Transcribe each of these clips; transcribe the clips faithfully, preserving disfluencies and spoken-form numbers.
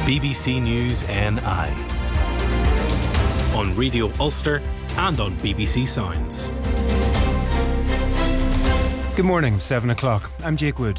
B B C News N I on Radio Ulster and on B B C Sounds. Good morning, seven o'clock. I'm Jake Wood.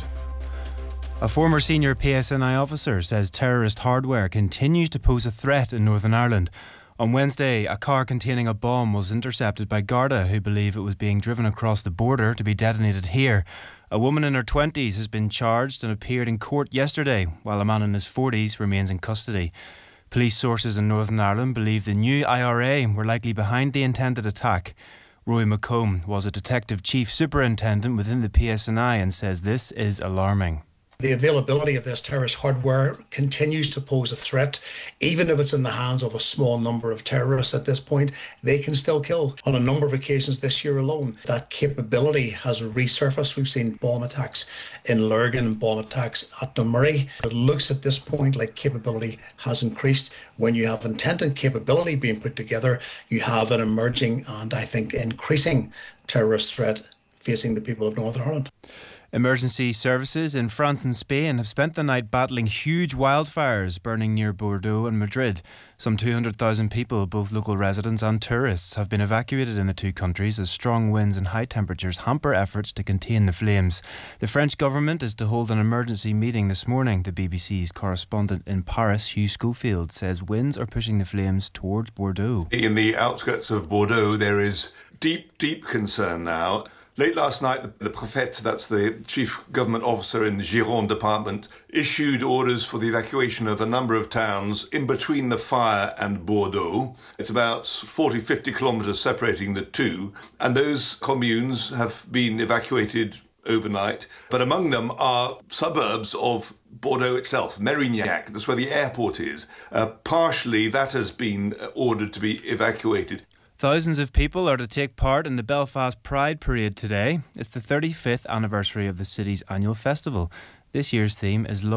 A former senior P S N I officer says terrorist hardware continues to pose a threat in Northern Ireland. On Wednesday, a car containing a bomb was intercepted by Garda, who believe it was being driven across the border to be detonated here. A woman in her twenties has been charged and appeared in court yesterday, while a man in his forties remains in custody. Police sources in Northern Ireland believe the new I R A were likely behind the intended attack. Roy McComb was a detective chief superintendent within the P S N I and says this is alarming. The availability of this terrorist hardware continues to pose a threat. Even if it's in the hands of a small number of terrorists at this point, they can still kill. On a number of occasions this year alone, that capability has resurfaced. We've seen bomb attacks in Lurgan and bomb attacks at Dunmurry. It looks at this point like capability has increased. When you have intent and capability being put together, you have an emerging and I think increasing terrorist threat facing the people of Northern Ireland. Emergency services in France and Spain have spent the night battling huge wildfires burning near Bordeaux and Madrid. Some two hundred thousand people, both local residents and tourists, have been evacuated in the two countries as strong winds and high temperatures hamper efforts to contain the flames. The French government is to hold an emergency meeting this morning. The B B C's correspondent in Paris, Hugh Schofield, says winds are pushing the flames towards Bordeaux. In the outskirts of Bordeaux, there is deep, deep concern now. Late last night, the, the Préfet, that's the chief government officer in the Gironde department, issued orders for the evacuation of a number of towns in between the fire and Bordeaux. It's about forty, fifty kilometres separating the two, and those communes have been evacuated overnight. But among them are suburbs of Bordeaux itself, Mérignac, that's where the airport is. Uh, partially, that has been ordered to be evacuated. Thousands of people are to take part in the Belfast Pride Parade today. It's the thirty-fifth anniversary of the city's annual festival. This year's theme is love.